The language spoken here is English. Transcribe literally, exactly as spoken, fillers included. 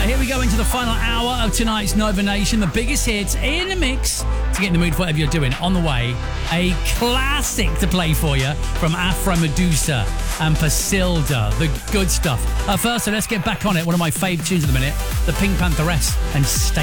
Right, here we go into the final hour of tonight's Nova Nation. The biggest hits in the mix to get in the mood for whatever you're doing. On the way, a classic to play for you from Afro Medusa and Pasilda. The good stuff. Uh, first, so let's get back on it. One of my fave tunes at the minute, the Pink Pantheress and Stay.